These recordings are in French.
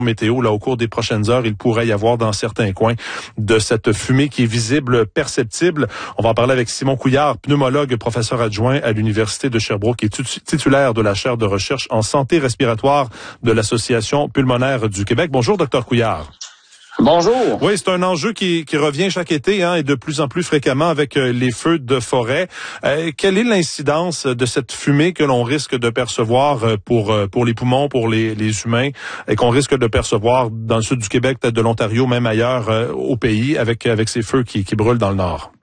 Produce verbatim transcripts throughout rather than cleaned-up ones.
Météo, là, au cours des prochaines heures, il pourrait y avoir dans certains coins de cette fumée qui est visible, perceptible. On va en parler avec Simon Couillard, pneumologue, professeur adjoint à l'Université de Sherbrooke, qui est titulaire de la chaire de recherche en santé respiratoire de l'Association pulmonaire du Québec. Bonjour, docteur Couillard. Bonjour. Oui, c'est un enjeu qui, qui revient chaque été hein, et de plus en plus fréquemment avec euh, les feux de forêt. Euh, quelle est l'incidence de cette fumée que l'on risque de percevoir euh, pour euh, pour les poumons, pour les, les humains, et qu'on risque de percevoir dans le sud du Québec, peut-être de l'Ontario, même ailleurs euh, au pays, avec avec ces feux qui, qui brûlent dans le nord?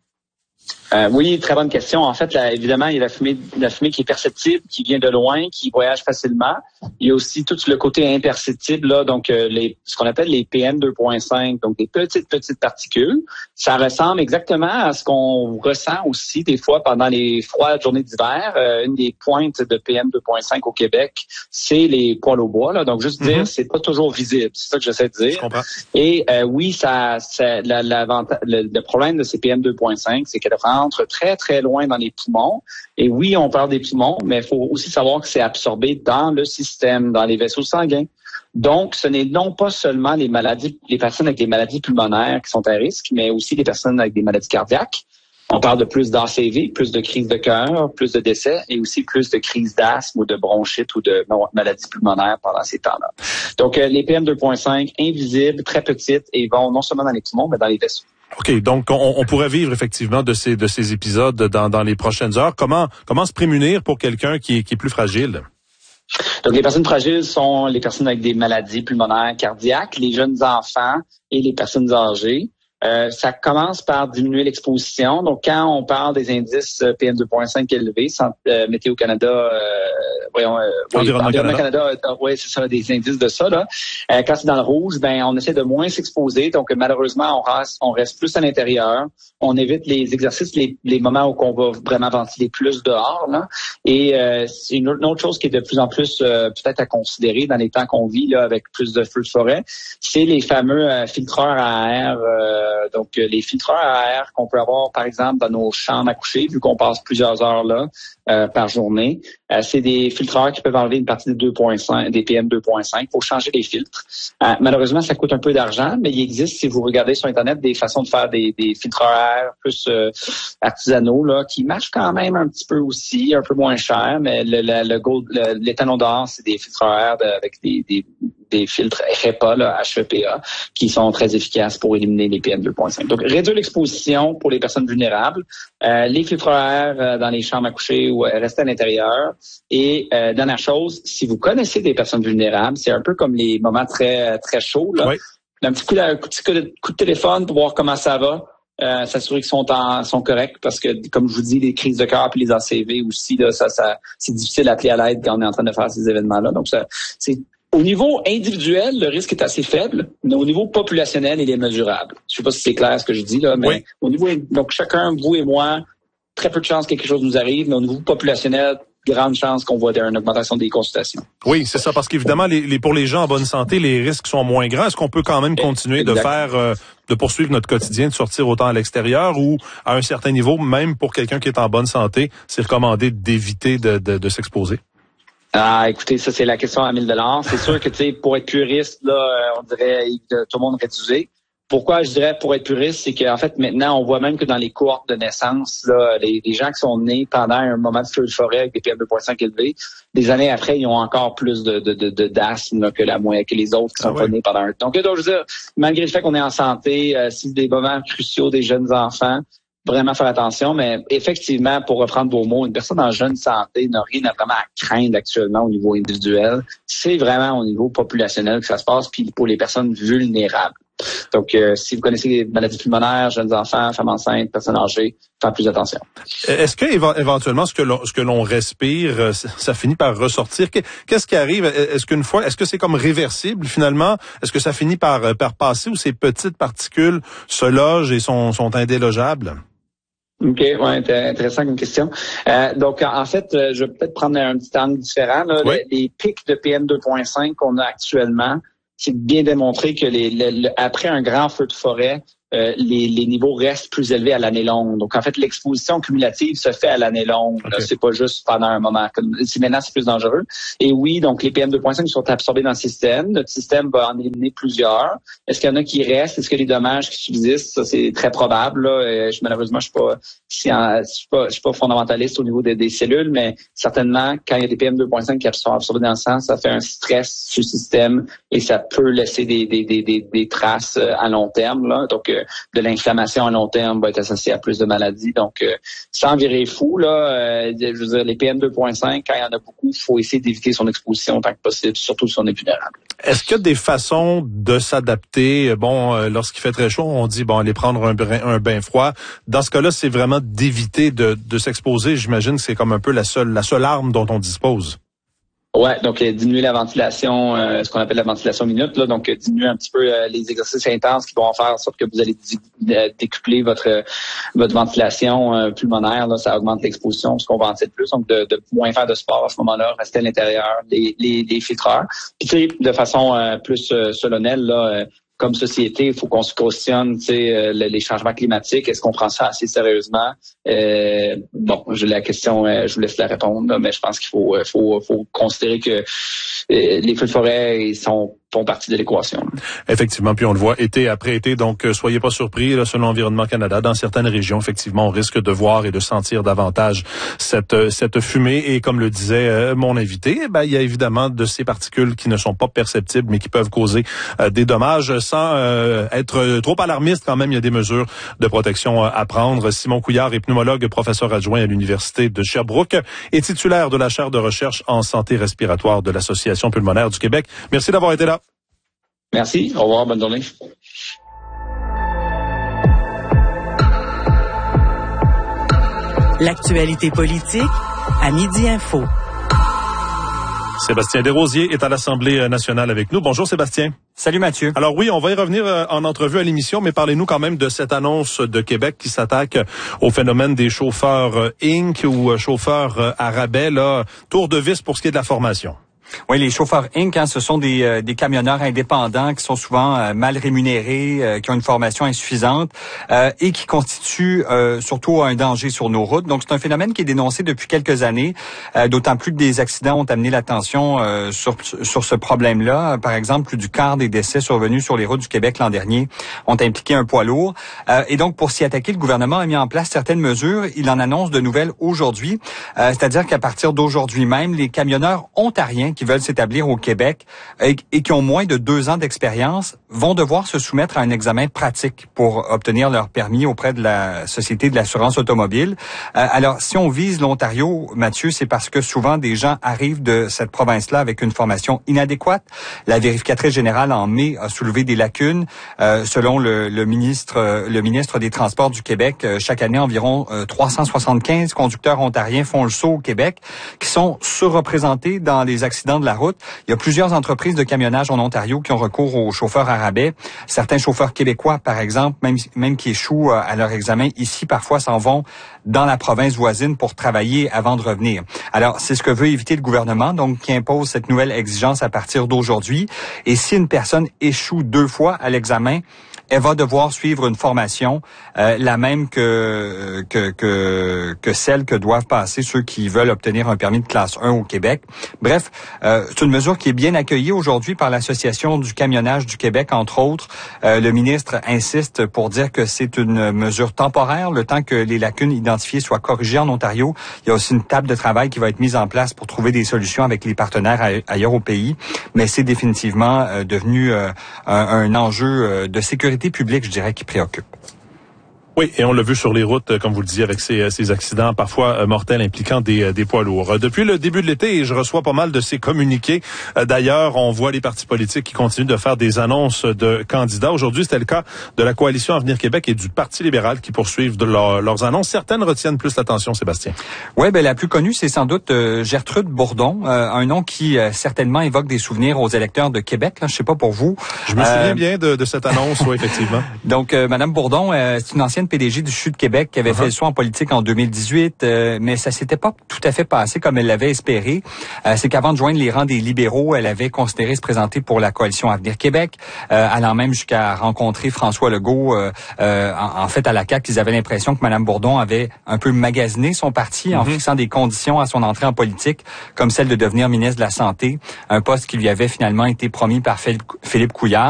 Euh, oui, très bonne question. En fait, là, évidemment, il y a la fumée, la fumée qui est perceptible, qui vient de loin, qui voyage facilement. Il y a aussi tout le côté imperceptible, là, donc euh, les, ce qu'on appelle les P M deux virgule cinq, donc des petites, petites particules. Ça ressemble exactement à ce qu'on ressent aussi des fois pendant les froides journées d'hiver. Euh, une des pointes de P M deux virgule cinq au Québec, c'est les poêles au bois. Là. Donc, juste dire, mm-hmm. c'est pas toujours visible. C'est ça que j'essaie de dire. Je comprends. Et euh, oui, ça, ça la, la, le, le problème de ces P M deux virgule cinq, c'est qu'elle rentre très, très loin dans les poumons. Et oui, on parle des poumons, mais il faut aussi savoir que c'est absorbé dans le système, dans les vaisseaux sanguins. Donc, ce n'est non pas seulement les maladies, les personnes avec des maladies pulmonaires qui sont à risque, mais aussi les personnes avec des maladies cardiaques. On parle de plus d'A C V, plus de crises de cœur, plus de décès et aussi plus de crises d'asthme ou de bronchite ou de maladies pulmonaires pendant ces temps-là. Donc, les P M deux virgule cinq, invisibles, très petites et vont non seulement dans les poumons, mais dans les vaisseaux. OK, donc on, on pourrait vivre effectivement de ces de ces épisodes dans, dans les prochaines heures. Comment comment se prémunir pour quelqu'un qui est, qui est plus fragile? Donc, les personnes fragiles sont les personnes avec des maladies pulmonaires cardiaques, les jeunes enfants et les personnes âgées. Euh, ça commence par diminuer l'exposition. Donc, quand on parle des indices P M deux virgule cinq élevés, sans, euh, Météo Canada, euh, voyons, euh, Environnement oui, Canada, Canada euh, oui, c'est ça, des indices de ça. Là. Euh, quand c'est dans le rouge, ben, on essaie de moins s'exposer. Donc, malheureusement, on reste, on reste plus à l'intérieur. On évite les exercices, les, les moments où on va vraiment ventiler plus dehors. Là. Et euh, c'est une autre, une autre chose qui est de plus en plus euh, peut-être à considérer dans les temps qu'on vit là, avec plus de feux de forêt, c'est les fameux euh, filtreurs à air. Euh, donc, les filtreurs à air qu'on peut avoir, par exemple, dans nos chambres à coucher, vu qu'on passe plusieurs heures là euh, par journée, euh, c'est des filtreurs qui peuvent enlever une partie des, deux virgule cinq, des P M deux virgule cinq. Il faut changer les filtres. Euh, malheureusement, ça coûte un peu d'argent, mais il existe, si vous regardez sur Internet, des façons de faire des, des filtreurs à air plus euh, artisanaux là, qui marchent quand même un petit peu aussi, un peu moins cher, mais le, le, le gold, le, l'étalon d'or, c'est des filtreurs à air de, avec des, des des filtres HEPA, là, H E P A, qui sont très efficaces pour éliminer les P M deux virgule cinq. Donc, réduire l'exposition pour les personnes vulnérables, euh, les filtres à air euh, dans les chambres à coucher ou euh, rester à l'intérieur. Et euh, dernière chose, si vous connaissez des personnes vulnérables, c'est un peu comme les moments très très chauds, là. Oui. Un petit coup de, petit coup de, coup de téléphone pour voir comment ça va. Euh, s'assurer qu'ils sont en, sont corrects parce que, comme je vous dis, les crises de cœur et les A C V aussi, là, ça, ça, c'est difficile d'appeler à l'aide quand on est en train de faire ces événements-là. Donc, ça, c'est au niveau individuel, le risque est assez faible, mais au niveau populationnel, il est mesurable. Je sais pas si c'est clair ce que je dis là, mais oui. Au niveau, donc chacun, vous et moi, très peu de chances que quelque chose nous arrive, mais au niveau populationnel, grande chance qu'on voit une augmentation des consultations. Oui, c'est ça, parce qu'évidemment, les, les, pour les gens en bonne santé, les risques sont moins grands. Est-ce qu'on peut quand même continuer exact. de faire, euh, de poursuivre notre quotidien, de sortir autant à l'extérieur ou à un certain niveau, même pour quelqu'un qui est en bonne santé, c'est recommandé d'éviter de, de, de s'exposer? Ah, écoutez, ça, c'est la question à mille dollars. C'est sûr que, tu sais, pour être puriste, là, on dirait que tout le monde réduisé. Pourquoi je dirais pour être puriste, c'est qu'en fait, maintenant, on voit même que dans les cohortes de naissance, là, les, les gens qui sont nés pendant un moment de feu de forêt avec des P M deux virgule cinq élevés, des années après, ils ont encore plus de, de, de, de d'asthme là, que la moyenne, que les autres qui sont ah ouais. pas nés pendant un temps. Donc, donc, je veux dire, malgré le fait qu'on est en santé, euh, si des moments cruciaux des jeunes enfants, vraiment faire attention, mais effectivement, pour reprendre vos mots, une personne en jeune santé n'a rien à vraiment à craindre actuellement au niveau individuel. C'est vraiment au niveau populationnel que ça se passe, puis pour les personnes vulnérables. Donc, euh, si vous connaissez des maladies pulmonaires, jeunes enfants, femmes enceintes, personnes âgées, faites plus attention. Est-ce que éventuellement ce que l'on, ce que l'on respire, ça finit par ressortir? Qu'est-ce qui arrive? Est-ce qu'une fois, est-ce que c'est comme réversible finalement? Est-ce que ça finit par, par passer ou ces petites particules se logent et sont, sont indélogeables? OK, ouais, intéressant comme question. Euh, donc, en fait, je vais peut-être prendre un petit angle différent. Là. Oui. Les, les pics de P M deux virgule cinq qu'on a actuellement, c'est bien démontré que les, le, le, après un grand feu de forêt, euh, les, les niveaux restent plus élevés à l'année longue. Donc, en fait, l'exposition cumulative se fait à l'année longue. Okay. Là, c'est pas juste pendant un moment. Comme, si maintenant, c'est plus dangereux. Et oui, donc les P M deux point cinq sont absorbés dans le système. Notre système va en éliminer plusieurs. Est-ce qu'il y en a qui restent? Est-ce que les dommages qui subsistent? Ça, c'est très probable. Là. Je, malheureusement, je suis pas, je suis pas, je suis pas fondamentaliste au niveau des, des cellules, mais certainement, quand il y a des P M deux point cinq qui sont absorbés dans le sang, ça fait un stress sur le système et ça peut laisser des, des, des, des, des traces à long terme. Là. Donc, euh, de l'inflammation à long terme va être associée à plus de maladies. Donc, euh, sans virer fou, là, euh, je veux dire, les P M deux point cinq, quand il y en a beaucoup, il faut essayer d'éviter son exposition autant que possible, surtout si on est vulnérable. Est-ce qu'il y a des façons de s'adapter? Bon, euh, lorsqu'il fait très chaud, on dit, bon, aller prendre un bain, un bain froid. Dans ce cas-là, c'est vraiment d'éviter de, de s'exposer. J'imagine que c'est comme un peu la seule, la seule arme dont on dispose. Ouais, donc euh, diminuer la ventilation, euh, ce qu'on appelle la ventilation minute, là, donc euh, diminuer un petit peu euh, les exercices intenses qui vont faire en sorte que vous allez d- décupler votre votre ventilation euh, pulmonaire, là, ça augmente l'exposition parce qu'on ventile plus, donc de, de moins faire de sport à ce moment-là, rester à l'intérieur, les les, les filtreurs. Puis tu sais, de façon euh, plus euh, solennelle, là. Euh, Comme société, il faut qu'on se questionne, tu sais, euh, les changements climatiques. Est-ce qu'on prend ça assez sérieusement? Euh, bon, je la question, euh, je vous laisse la répondre, là, mais je pense qu'il faut, euh, faut, faut considérer que euh, les feux de forêt ils sont font partie de l'équation. Effectivement, puis on le voit été après été, donc euh, soyez pas surpris, là, selon Environnement Canada, dans certaines régions, effectivement, on risque de voir et de sentir davantage cette euh, cette fumée. Et comme le disait euh, mon invité, eh ben, il y a évidemment de ces particules qui ne sont pas perceptibles, mais qui peuvent causer euh, des dommages. Sans euh, être trop alarmiste, quand même, il y a des mesures de protection euh, à prendre. Simon Couillard est pneumologue, professeur adjoint à l'Université de Sherbrooke et titulaire de la chaire de recherche en santé respiratoire de l'Association pulmonaire du Québec. Merci d'avoir été là. Merci. Au revoir. Bonne journée. L'actualité politique à Midi Info. Sébastien Desrosiers est à l'Assemblée nationale avec nous. Bonjour Sébastien. Salut Mathieu. Alors oui, on va y revenir en entrevue à l'émission, mais parlez-nous quand même de cette annonce de Québec qui s'attaque au phénomène des chauffeurs Incorporated ou chauffeurs à rabais, là, tour de vis pour ce qui est de la formation. Oui, les chauffeurs Incorporated, hein, ce sont des, euh, des camionneurs indépendants qui sont souvent euh, mal rémunérés, euh, qui ont une formation insuffisante euh, et qui constituent euh, surtout un danger sur nos routes. Donc, c'est un phénomène qui est dénoncé depuis quelques années, euh, d'autant plus que des accidents ont amené l'attention euh, sur, sur ce problème-là. Par exemple, plus du quart des décès survenus sur les routes du Québec l'an dernier ont impliqué un poids lourd. Euh, et donc, pour s'y attaquer, le gouvernement a mis en place certaines mesures. Il en annonce de nouvelles aujourd'hui, euh, c'est-à-dire qu'à partir d'aujourd'hui même, les camionneurs ontariens qui veulent s'établir au Québec et, et qui ont moins de deux ans d'expérience vont devoir se soumettre à un examen pratique pour obtenir leur permis auprès de la Société de l'assurance automobile. Euh, alors, si on vise l'Ontario, Mathieu, c'est parce que souvent des gens arrivent de cette province-là avec une formation inadéquate. La vérificatrice générale en mai a soulevé des lacunes. Euh, selon le, le ministre le ministre des Transports du Québec, euh, chaque année, environ euh, trois cent soixante-quinze conducteurs ontariens font le saut au Québec, qui sont surreprésentés dans les accidents de la route. Il y a plusieurs entreprises de camionnage en Ontario qui ont recours aux chauffeurs à rabais. Certains chauffeurs québécois, par exemple, même, même qui échouent à leur examen ici, parfois s'en vont dans la province voisine pour travailler avant de revenir. Alors, c'est ce que veut éviter le gouvernement, donc qui impose cette nouvelle exigence à partir d'aujourd'hui. Et si une personne échoue deux fois à l'examen, elle va devoir suivre une formation, euh, la même que, que que que celle que doivent passer ceux qui veulent obtenir un permis de classe un au Québec. Bref, euh, c'est une mesure qui est bien accueillie aujourd'hui par l'Association du camionnage du Québec, entre autres. Euh, le ministre insiste pour dire que c'est une mesure temporaire, le temps que les lacunes identifiées soient corrigées en Ontario. Il y a aussi une table de travail qui va être mise en place pour trouver des solutions avec les partenaires ailleurs au pays. Mais c'est définitivement euh, devenu euh, un, un enjeu de sécurité public, je dirais, qui préoccupe. Oui, et on l'a vu sur les routes, comme vous le disiez, avec ces, ces accidents parfois mortels impliquant des, des poids lourds. Depuis le début de l'été, je reçois pas mal de ces communiqués. D'ailleurs, on voit les partis politiques qui continuent de faire des annonces de candidats. Aujourd'hui, c'était le cas de la Coalition Avenir Québec et du Parti libéral qui poursuivent de leur, leurs annonces. Certaines retiennent plus l'attention, Sébastien. Oui, ben la plus connue, c'est sans doute euh, Gertrude Bourdon, euh, un nom qui euh, certainement évoque des souvenirs aux électeurs de Québec. Là, je sais pas pour vous. Je me souviens euh... bien de, de cette annonce, oui, effectivement. Donc, euh, Madame Bourdon, euh, c'est une ancienne jeune P D G du Sud Québec qui avait uh-huh. fait le saut en politique en deux mille dix-huit, euh, mais ça s'était pas tout à fait passé comme elle l'avait espéré. Euh, c'est qu'avant de joindre les rangs des libéraux, elle avait considéré se présenter pour la coalition Avenir Québec, euh, allant même jusqu'à rencontrer François Legault. Euh, euh, en, en fait, à la C A Q, ils avaient l'impression que Mme Bourdon avait un peu magasiné son parti en mm-hmm. fixant des conditions à son entrée en politique, comme celle de devenir ministre de la Santé, un poste qui lui avait finalement été promis par Philippe Couillard.